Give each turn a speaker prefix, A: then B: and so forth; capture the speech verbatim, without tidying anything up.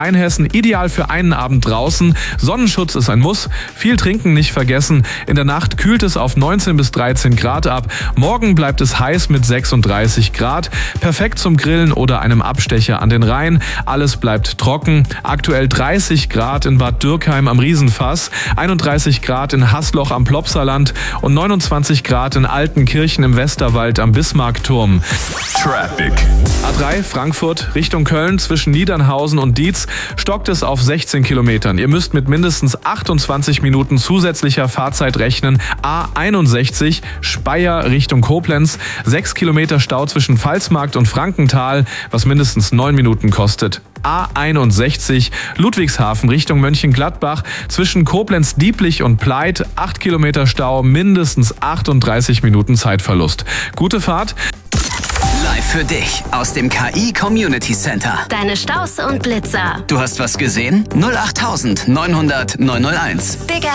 A: Rheinhessen ideal für einen Abend draußen. Sonnenschutz ist ein Muss. Viel trinken nicht vergessen. In der Nacht kühlt es auf neunzehn bis dreizehn Grad ab. Morgen bleibt es heiß mit sechsunddreißig Grad. Perfekt zum Grillen oder einem Abstecher an den Rhein. Alles bleibt trocken. Aktuell dreißig Grad in Bad Dürkheim am Riesenfass, einunddreißig Grad in Haßloch am Plopsaland und neunundzwanzig Grad in Altenkirchen im Westerwald am Bismarckturm.
B: Traffic.
A: A drei Frankfurt Richtung Köln zwischen Niedernhausen und Dietz stockt es auf sechzehn Kilometern. Ihr müsst mit mindestens achtundzwanzig Minuten zusätzlicher Fahrzeit rechnen. A einundsechzig Speyer Richtung Koblenz, sechs Kilometer Stau zwischen Pfalzmarkt und Frankenthal, was mindestens neun Minuten kostet. A einundsechzig Ludwigshafen Richtung Mönchengladbach zwischen Koblenz-Dieblich und Pleit, acht Kilometer Stau, mindestens achtunddreißig Minuten Zeitverlust. Gute Fahrt.
C: Live für dich aus dem K I Community Center.
D: Deine Staus und Blitzer.
C: Du hast was gesehen? null acht neunhundert neunhunderteins.
D: Big